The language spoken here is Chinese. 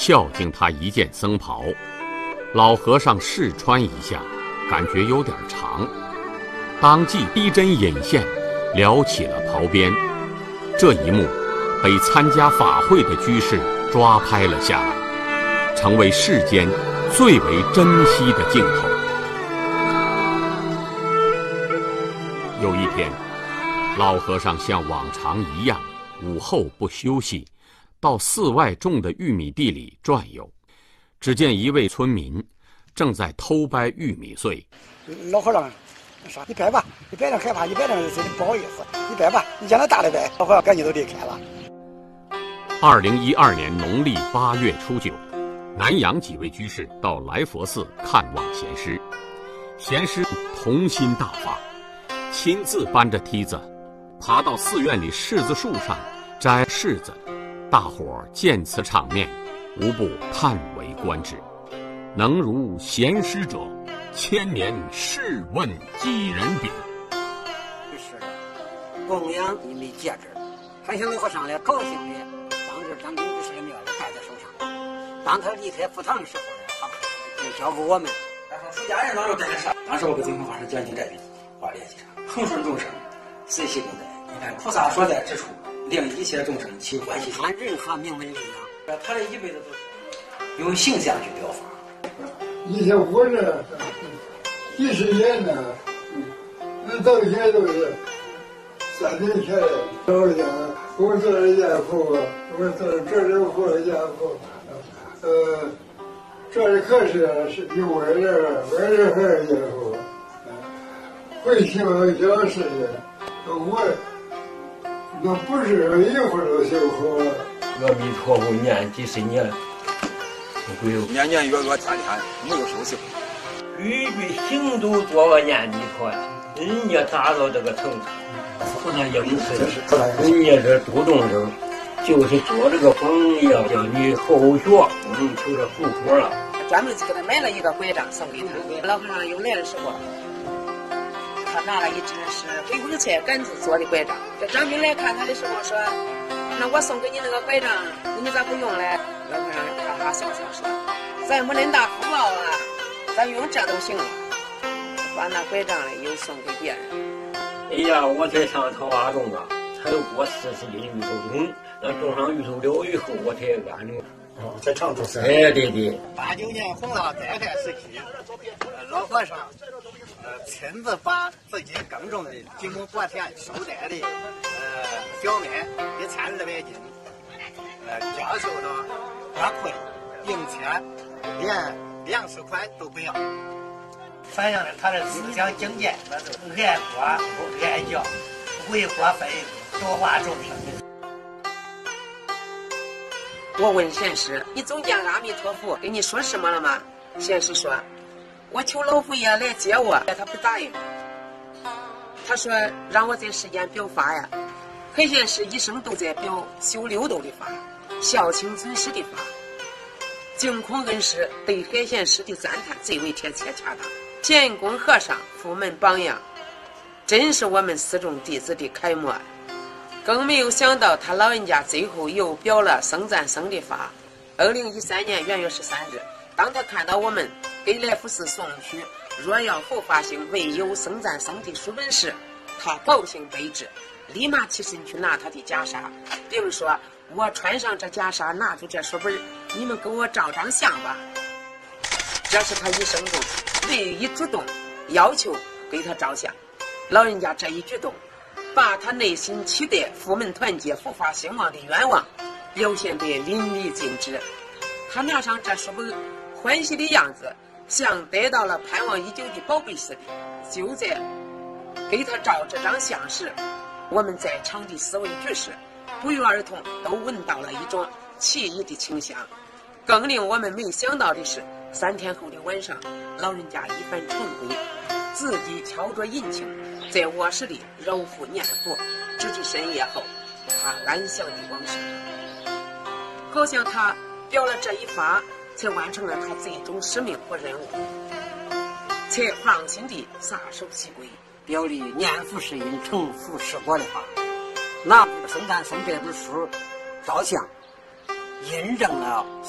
孝敬他一件僧袍。老和尚试穿一下，感觉有点长，当即逼针引线，撩起了袍边。这一幕被参加法会的居士抓拍了下来，成为世间最为珍惜的镜头。有一天，老和尚像往常一样，午后不休息，到寺外种的玉米地里转悠。只见一位村民正在偷掰玉米穗。 老和尚说：“你掰吧，你掰着害怕，你掰着不好意思，你掰吧，你让他大的掰。”老和尚赶紧都离开了。 2012年农历8月初9，南阳几位居士到来佛寺看望贤师，贤师童心大发，亲自搬着梯子爬到寺院里柿子树上摘柿子。大伙见此场面，无不叹为观止。能如贤师者，千年试问几人比？ 是的，供养你们戒指，还想老和尚来高兴的，当着张明居士的面戴在手上。当他离开佛堂的时候呢，他就交给我们。 出家人当时戴的啥？当时我给净空法师讲经这里画列记上，恒顺众生，随喜共在。你看菩萨所在之处，令一切众生起欢喜心。 按任何名闻力量， 他这一辈子都是用形象去表达。 以前我这几十年呢，那到现在都是3年前老人家，我做了家父，我做了这里活的家父，这里可是有我这还是家父，会修小事的，我那不是一会儿都修好。 阿弥陀佛念几十年。 年年月月天天没有休息， 句句行都做个念弥陀，人家达到这个程度，不能应试，人家这主动生，就是做这个榜样，叫你后学，不能求这后果了。 专门给他买了一个拐杖送给他。老和尚又来的时候，他拿了一只是回光菜杆子做的拐杖。这张兵来看他的时候说：“那我送给你那个拐杖，你咋不用嘞？”老和尚哈哈笑笑说：“咱没恁大福报啊，咱用这都行了。”把那拐杖嘞又送给别人。 哎呀，我才上桃花种啊，才过40斤芋头种，那种上芋头了以后，我才安宁。 在常住山。 哎，对对。 89年洪涝灾害时期，老和尚亲自把自己耕种的几亩薄田收摘的小麦1200斤，交收到花库里，并且连粮食款都不要，反映了他的思想境界，那是爱国不爱教，为国分忧，多化众生。 我问贤师：“你总见阿弥陀佛跟你说什么了吗？”贤师说：“我求老佛爷来接我，他不答应。他说让我在世间表法呀。海贤师一生都在表修六度的法，孝亲尊师的法。净空恩师对海贤师的赞叹最为贴切恰当。乾坤和尚佛门榜样，真是我们寺众弟子的楷模。更没有想到他老人家最后又表了僧赞僧的法。2013年元月13日，当他看到我们给来福寺送去若要佛法兴唯有僧赞僧的书本时，他高兴悲之，立马起身去拿他的袈裟，并说：“我穿上这袈裟，拿出这书本，你们给我照张相吧。”这是他一生中唯一主动要求给他照相。老人家这一举动，把他内心期待佛门团结、佛法兴旺的愿望表现得淋漓尽致。他拿上这书本，欢喜的样子像得到了盼望已久的宝贝似的。就在给他照这张相时，我们在场的4位居士不约而同都闻到了一种奇异的清香。更令我们没想到的是，3天后的晚上，老人家一番晨归，自己敲着银磬，在卧室里揉腹念佛，直至深夜后，他安详地往生。好像他表了这一法，才完成了他最终使命和任务，才放心地撒手西归， 表里念佛是因，成佛是果的法。拿僧赞僧这本书照相，印证了